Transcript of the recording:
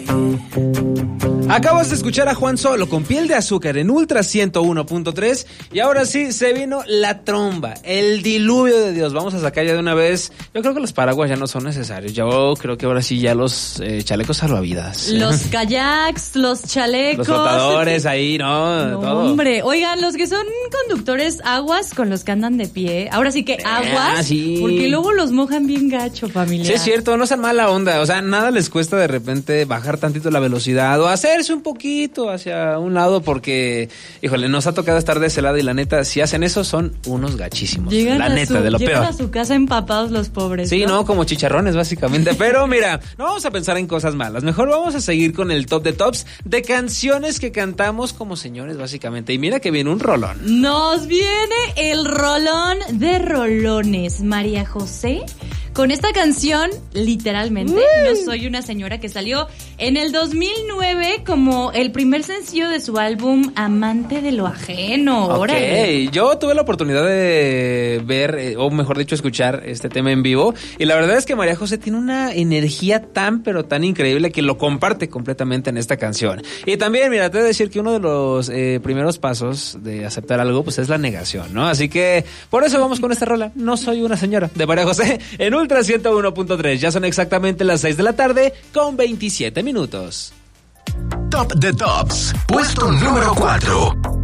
Acabas de escuchar a Juan Solo con Piel de Azúcar en Ultra 101.3 y ahora sí se vino la tromba, el diluvio de Dios. Vamos a sacar ya de una vez. Yo creo que los paraguas ya no son necesarios. Yo creo que ahora sí ya los chalecos salvavidas. Los kayaks, los chalecos. Los flotadores ahí, ¿no? Todo. Hombre, oigan, los que son conductores, aguas con los que andan de pie. Ahora sí que aguas, sí. Porque luego los mojan bien gacho, familia. Sí, es cierto, no sean mala onda. O sea, nada les cuesta de repente bajar tantito la velocidad o hacerse un poquito hacia un lado porque, híjole, nos ha tocado estar de ese lado y la neta, si hacen eso son unos gachísimos. Llegan de lo peor. Llegan a su casa empapados los pobres. Sí, ¿no? Como chicharrones básicamente. Pero mira, no vamos a pensar en cosas malas. Mejor vamos a seguir con el top de tops de canciones que cantamos como señores básicamente. Y mira que viene un rolón. Nos viene el rolón de rolones. María José, con esta canción, literalmente, No soy una señora, que salió en el 2009 como el primer sencillo de su álbum Amante de lo Ajeno. Ok, yo tuve la oportunidad de ver, o mejor dicho, escuchar este tema en vivo. Y la verdad es que María José tiene una energía tan, pero tan increíble que lo comparte completamente en esta canción. Y también, mira, te voy a decir que uno de los primeros pasos de aceptar algo, pues es la negación, ¿no? Así que, por eso vamos con esta rola. No soy una señora, de María José, en Ultra 101.3. Ya son exactamente las 6 de la tarde con 27 minutos. Top de Tops, puesto número 4.